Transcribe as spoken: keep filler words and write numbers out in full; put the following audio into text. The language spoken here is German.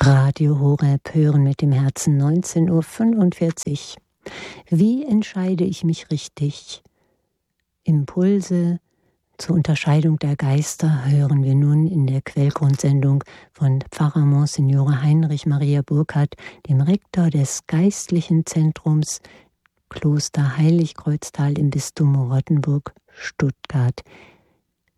Radio Horeb hören mit dem Herzen, neunzehn Uhr fünfundvierzig. Wie entscheide ich mich richtig? Impulse zur Unterscheidung der Geister hören wir nun in der Quellgrundsendung von Pfarrer Monsignore Heinrich Maria Burkhardt, dem Rektor des Geistlichen Zentrums Kloster Heiligkreuztal im Bistum Rottenburg, Stuttgart.